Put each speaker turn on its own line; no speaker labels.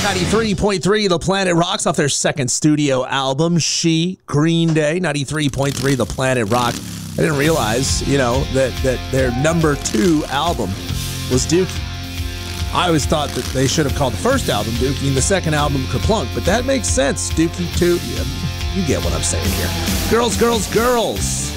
93.3 The Planet Rocks off their second studio album, She, Green Day. 93.3 The Planet Rock. I didn't realize, that their number 2 album was Dookie. I always thought that they should have called the first album Dookie and the second album Kerplunk, but that makes sense. Dookie 2, you get what I'm saying here. Girls, girls, girls.